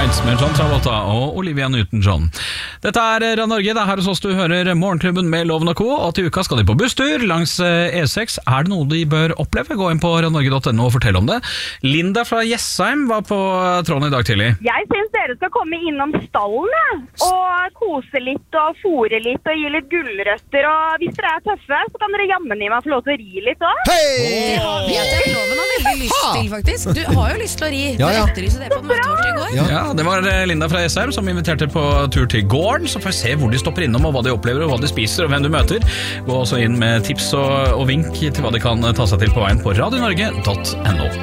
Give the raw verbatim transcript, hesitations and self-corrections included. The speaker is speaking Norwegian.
Nights med John Travolta og Olivia Newton-John. Dette er Radio Norge, det er her hos oss du hører Morgenklubben med Loven og Co. Og til uka skal de på busstur langs E seks. Er det noe de bør oppleve? Gå inn på radio norge punktum no og fortell om det. Linda fra Jessheim var på tråden i dag tidlig. Jeg synes dere skal komme innom stallen, ja. Og kose litt og fore litt og gi litt gulrøtter. Og hvis dere er tøffe, så kan dere jammen i meg få lov til å ri litt også. Hei! Det har vi at Loven har veldig lyst til, faktisk. Du har jo lyst til å ri. Du Ja, ja. etterlyser det på møtet vårt i går. Ja. Ja, det var Linda fra Jessheim som inviterte på tur til gården. Så får vi se hvor de stopper innom, og hva de opplever, og hva de spiser, og hvem du møter. Gå også inn med tips og, og vink til hva de kan ta seg til på veien på radio norge punktum no.